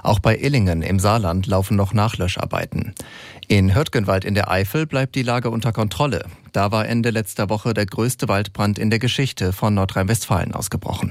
Auch bei Illingen im Saarland laufen noch Nachlöscharbeiten. In Hürtgenwald in der Eifel bleibt die Lage unter Kontrolle. Da war Ende letzter Woche der größte Waldbrand in der Geschichte von Nordrhein-Westfalen ausgebrochen.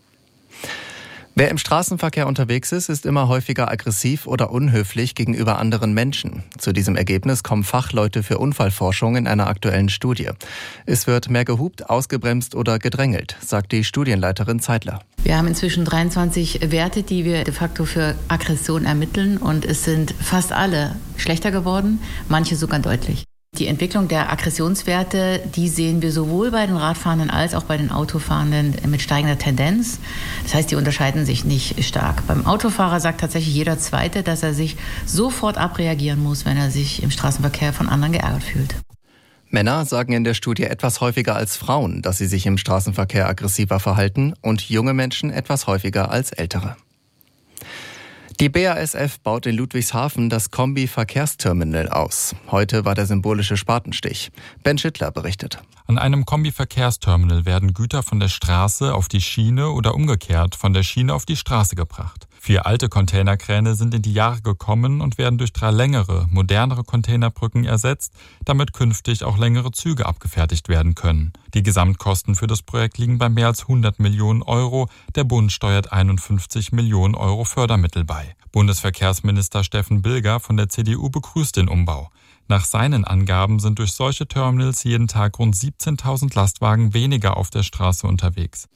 Wer im Straßenverkehr unterwegs ist, ist immer häufiger aggressiv oder unhöflich gegenüber anderen Menschen. Zu diesem Ergebnis kommen Fachleute für Unfallforschung in einer aktuellen Studie. Es wird mehr gehupt, ausgebremst oder gedrängelt, sagt die Studienleiterin Zeitler. Wir haben inzwischen 23 Werte, die wir de facto für Aggression ermitteln, und es sind fast alle schlechter geworden, manche sogar deutlich. Die Entwicklung der Aggressionswerte, die sehen wir sowohl bei den Radfahrenden als auch bei den Autofahrenden mit steigender Tendenz. Das heißt, die unterscheiden sich nicht stark. Beim Autofahrer sagt tatsächlich jeder Zweite, dass er sich sofort abreagieren muss, wenn er sich im Straßenverkehr von anderen geärgert fühlt. Männer sagen in der Studie etwas häufiger als Frauen, dass sie sich im Straßenverkehr aggressiver verhalten, und junge Menschen etwas häufiger als ältere. Die BASF baut in Ludwigshafen das Kombi-Verkehrsterminal aus. Heute war der symbolische Spatenstich. Ben Schittler berichtet. An einem Kombi-Verkehrsterminal werden Güter von der Straße auf die Schiene oder umgekehrt von der Schiene auf die Straße gebracht. 4 alte Containerkräne sind in die Jahre gekommen und werden durch 3 längere, modernere Containerbrücken ersetzt, damit künftig auch längere Züge abgefertigt werden können. Die Gesamtkosten für das Projekt liegen bei mehr als 100 Millionen Euro. Der Bund steuert 51 Millionen Euro Fördermittel bei. Bundesverkehrsminister Steffen Bilger von der CDU begrüßt den Umbau. Nach seinen Angaben sind durch solche Terminals jeden Tag rund 17.000 Lastwagen weniger auf der Straße unterwegs.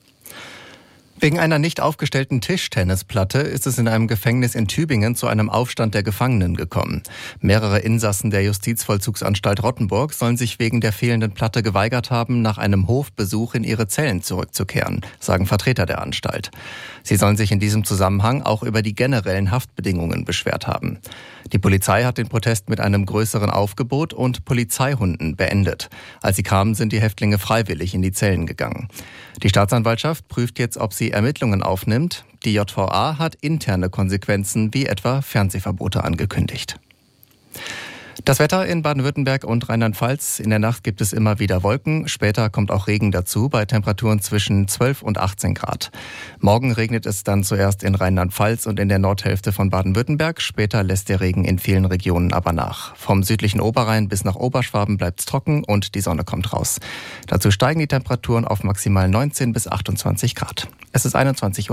Wegen einer nicht aufgestellten Tischtennisplatte ist es in einem Gefängnis in Tübingen zu einem Aufstand der Gefangenen gekommen. Mehrere Insassen der Justizvollzugsanstalt Rottenburg sollen sich wegen der fehlenden Platte geweigert haben, nach einem Hofbesuch in ihre Zellen zurückzukehren, sagen Vertreter der Anstalt. Sie sollen sich in diesem Zusammenhang auch über die generellen Haftbedingungen beschwert haben. Die Polizei hat den Protest mit einem größeren Aufgebot und Polizeihunden beendet. Als sie kamen, sind die Häftlinge freiwillig in die Zellen gegangen. Die Staatsanwaltschaft prüft jetzt, ob sie Ermittlungen aufnimmt. Die JVA hat interne Konsequenzen wie etwa Fernsehverbote angekündigt. Das Wetter in Baden-Württemberg und Rheinland-Pfalz. In der Nacht gibt es immer wieder Wolken. Später kommt auch Regen dazu bei Temperaturen zwischen 12 und 18 Grad. Morgen regnet es dann zuerst in Rheinland-Pfalz und in der Nordhälfte von Baden-Württemberg. Später lässt der Regen in vielen Regionen aber nach. Vom südlichen Oberrhein bis nach Oberschwaben bleibt es trocken und die Sonne kommt raus. Dazu steigen die Temperaturen auf maximal 19 bis 28 Grad. Es ist 21.03 Uhr.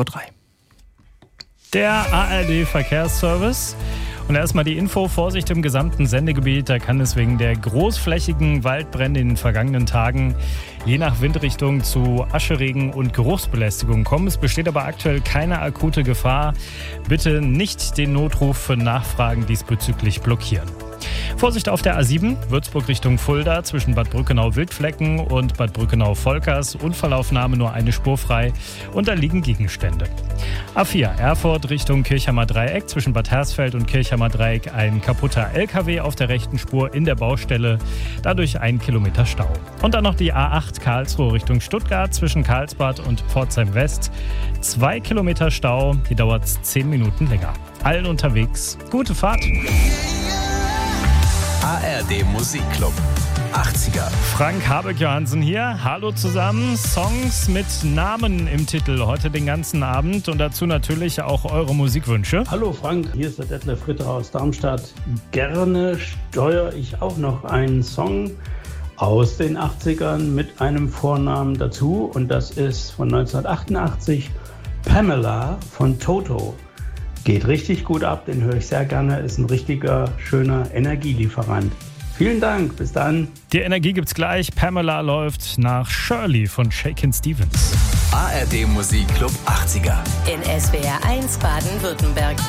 Der ARD-Verkehrsservice. Und erstmal die Info, Vorsicht im gesamten Sendegebiet. Da kann es wegen der großflächigen Waldbrände in den vergangenen Tagen je nach Windrichtung zu Ascheregen und Geruchsbelästigung kommen. Es besteht aber aktuell keine akute Gefahr. Bitte nicht den Notruf für Nachfragen diesbezüglich blockieren. Vorsicht auf der A7, Würzburg Richtung Fulda, zwischen Bad Brückenau-Wildflecken und Bad Brückenau-Volkers. Unfallaufnahme nur eine Spur frei und da liegen Gegenstände. A4, Erfurt Richtung Kirchheimer Dreieck, zwischen Bad Hersfeld und Kirchheimer Dreieck ein kaputter LKW auf der rechten Spur in der Baustelle, dadurch 1 Kilometer Stau. Und dann noch die A8 Karlsruhe Richtung Stuttgart, zwischen Karlsbad und Pforzheim West, 2 Kilometer Stau, die dauert 10 Minuten länger. Allen unterwegs, gute Fahrt! ARD Musikclub 80er. Frank Habeck-Johansen hier. Hallo zusammen. Songs mit Namen im Titel heute den ganzen Abend und dazu natürlich auch eure Musikwünsche. Hallo Frank, hier ist der Detlef Ritter aus Darmstadt. Gerne steuere ich auch noch einen Song aus den 80ern mit einem Vornamen dazu und das ist von 1988 Pamela von Toto. Geht richtig gut ab, den höre ich sehr gerne, ist ein richtiger, schöner Energielieferant. Vielen Dank, bis dann. Die Energie gibt's gleich. Pamela läuft nach Shirley von Shakin' Stevens. ARD Musikclub 80er. In SWR 1 Baden-Württemberg.